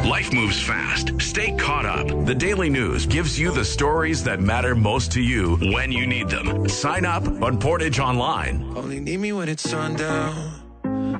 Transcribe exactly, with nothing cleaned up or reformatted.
Life moves fast. Stay caught up. The Daily News gives you the stories that matter most to you when you need them. Sign up on Portage Online. Only need me when it's sundown.